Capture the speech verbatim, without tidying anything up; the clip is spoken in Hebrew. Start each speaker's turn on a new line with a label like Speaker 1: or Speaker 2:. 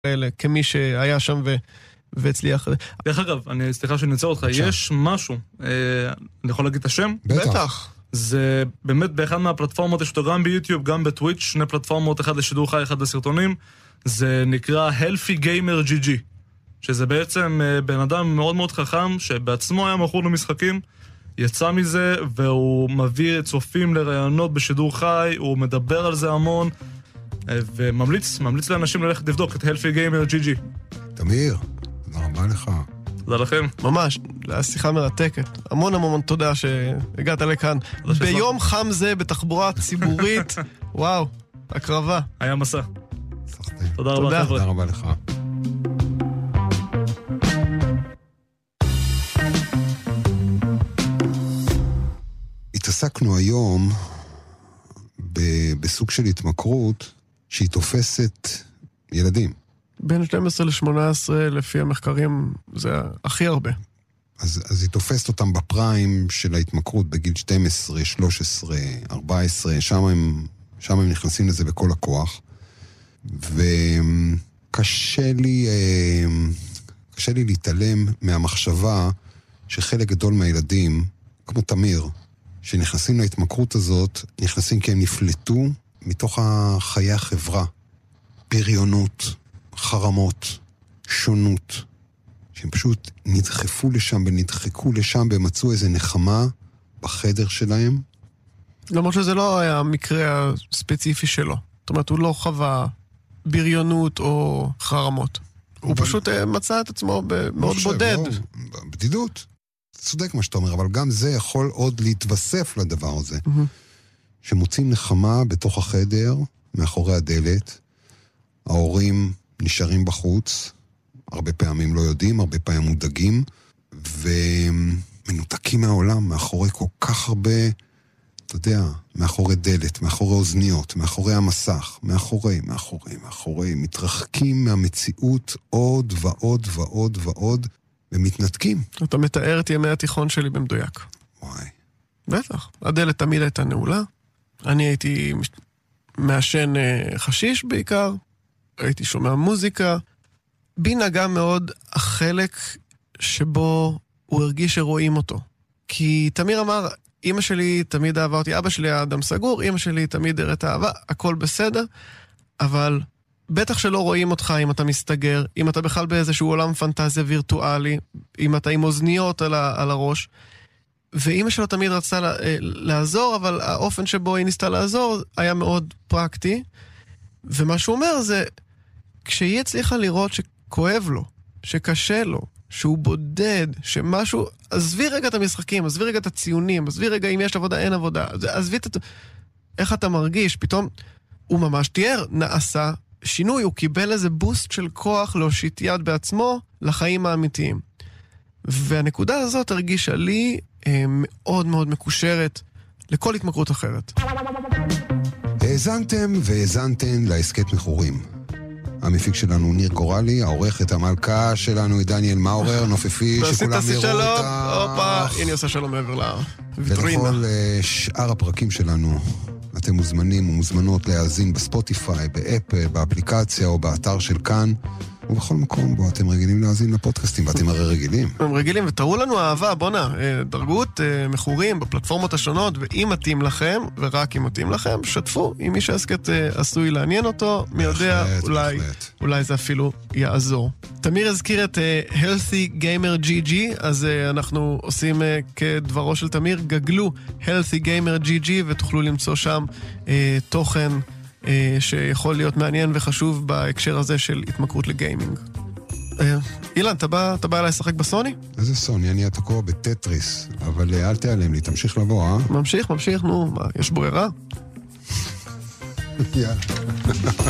Speaker 1: האלה, כמי שהיה שם ו... והצליח.
Speaker 2: דרך אגב, אני סליחה שאני אצא אותך, יש משהו, אה, אני יכול להגיד את השם?
Speaker 1: בטח.
Speaker 2: זה באמת באחד מהפלטפורמות, יש אותו גם ביוטיוב, גם בטוויץ', שני פלטפורמות, אחד לשידור חי, אחד לסרטונים, זה נקרא Healthy Gamer ג'י ג'י, שזה בעצם בן אדם מאוד מאוד חכם, שבעצמו היה מכור למשחקים, יצא מזה, והוא מביא צופים לרעיונות בשידור חי, הוא מדבר על זה המון, וממליץ, ממליץ לאנשים ללכת לבדוק את Healthy Gamer ג'י ג'י.
Speaker 3: תמיר, תודה רבה לך.
Speaker 2: תודה לכם.
Speaker 1: ממש, שיחה מרתקת. המון המון תודה שהגעת לכאן. ביום חם זה, בתחבורה ציבורית, וואו, הקרבה.
Speaker 2: היה מסע.
Speaker 3: תודה רבה, חבר'ה. תודה רבה לך. התעסקנו היום בסוג של התמכרות שהיא תופסת ילדים.
Speaker 1: בין שתים עשרה לשמונה עשרה, לפי המחקרים, זה הכי הרבה.
Speaker 3: אז, אז היא תופסת אותם בפריים של ההתמכרות, בגיל שתים עשרה, שלוש עשרה, ארבע עשרה, שם הם, שם הם נכנסים לזה בכל הכוח. וקשה לי, קשה לי להתעלם מהמחשבה שחלק גדול מהילדים, כמו תמיר, שנכנסים להתמכרות הזאת, נכנסים כי הם נפלטו מתוך חיי החברה. בריונות, חרמות, שונות, שהם פשוט נדחפו לשם ונדחקו לשם ומצאו איזה נחמה בחדר שלהם.
Speaker 1: למרות שזה לא היה המקרה הספציפי שלו. זאת אומרת, הוא לא חווה בריונות או חרמות. הוא פשוט מצא את עצמו מאוד בודד.
Speaker 3: בדידות. צודק מה שאתה אומר, אבל גם זה יכול עוד להתווסף לדבר הזה. שמוצאים נחמה בתוך החדר, מאחורי הדלת, ההורים נשארים בחוץ, הרבה פעמים לא יודעים, הרבה פעמים מודאגים, ומנותקים מהעולם, מאחורי כל כך הרבה, אתה יודע, מאחורי דלת, מאחורי אוזניות, מאחורי המסך, מאחורי, מאחורי, מאחורי, מתרחקים מהמציאות עוד ועוד ועוד ועוד, ומתנתקים.
Speaker 1: אתה מתאר את ימי התיכון שלי במדויק.
Speaker 3: וואי.
Speaker 1: בטח, הדלת תמיד הייתה נעולה, אני הייתי מעשן חשיש בעיקר, הייתי שומע מוזיקה. בי נגע מאוד החלק שבו הוא הרגיש שרואים אותו. כי תמיר אמר, אמא שלי תמיד אהבה אותי, אבא שלי היה אדם סגור, אמא שלי תמיד הראת אהבה, הכל בסדר, אבל בטח שלא רואים אותך אם אתה מסתגר, אם אתה בכלל באיזשהו עולם פנטזיה וירטואלי, אם אתה עם אוזניות על, ה- על הראש, ואמא שלו תמיד רצתה לה- לעזור, אבל האופן שבו היא ניסתה לעזור היה מאוד פרקטי, ומה שהוא אומר זה, כשהיא הצליחה לראות שכואב לו, שקשה לו, שהוא בודד, שמשהו, עזבי רגע את המשחקים, עזבי רגע את הציונים, עזבי רגע אם יש עבודה, אין עבודה, עזבי את... איך אתה מרגיש, פתאום הוא ממש תיאר, נעשה שינוי, הוא קיבל איזה בוסט של כוח להושיט יד בעצמו לחיים האמיתיים. והנקודה הזאת הרגישה לי אה, מאוד מאוד מקושרת לכל התמכרות אחרת.
Speaker 3: האזנתם והאזנתן לעסקת מכורים. המפיק שלנו ניר גורלי, העורכת המלכה שלנו היא דניאל מאורר, נופפי שכולם יראו אותה.
Speaker 1: הופה, הנה עושה שלום מעבר לויטרינה.
Speaker 3: ולכל שאר הפרקים שלנו, אתם מוזמנים ומוזמנות להאזין בספוטיפיי, באפל, באפליקציה או באתר של כאן, ובכל מקום בו אתם רגילים להאזין לפודקאסטים, ואתם הרי רגילים.
Speaker 1: הם רגילים, ותראו לנו אהבה, בונה, דרגות, מכורים בפלטפורמות השונות, ואם מתאים לכם, ורק אם מתאים לכם, שתפו עם מי שהעסקת עשוי לעניין אותו, מי יודע, אולי, אולי זה אפילו יעזור. תמיר הזכיר את Healthy Gamer ג'י ג'י, אז אנחנו עושים כדברו של תמיר, גגלו Healthy Gamer ג'י ג'י, ותוכלו למצוא שם תוכן שיכול להיות מעניין וחשוב בהקשר הזה של התמכרות לגיימינג. אילן, אתה בא, אתה בא אליי לשחק בסוני?
Speaker 3: איזה סוני? אני תקוע בטטריס, אבל אל תיעלם לי, תמשיך לבוא, אה?
Speaker 1: ממשיך, ממשיך, נו, מה, יש ברירה?
Speaker 3: יאללה.